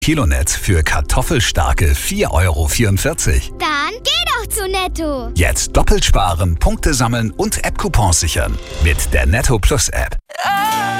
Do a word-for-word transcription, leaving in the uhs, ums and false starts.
Kilonett für kartoffelstarke vier Euro vierundvierzig. Dann geh doch zu Netto. Jetzt doppelt sparen, Punkte sammeln und App-Coupons sichern. Mit der Netto Plus App.